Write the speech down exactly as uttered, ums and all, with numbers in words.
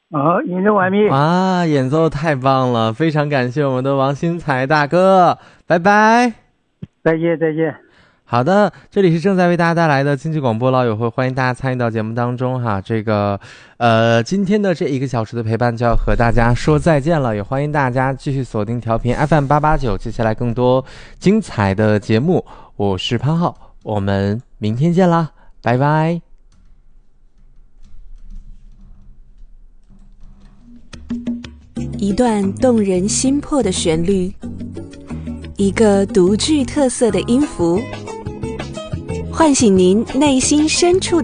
哦，演奏完毕。 啊，演奏太棒了，非常感谢我们的王新才大哥，拜拜。 再见，再见。 好的，这里是正在为大家带来的经济广播老友会，欢迎大家参与到节目当中哈。这个，呃，今天的这一个小时的陪伴就要和大家说再见了，也欢迎大家继续锁定调频 F M 八八九，接下来更多精彩的节目。我是潘浩，我们明天见啦，拜拜。 一段动人心魄的旋律，一个独具特色的音符，唤醒您内心深处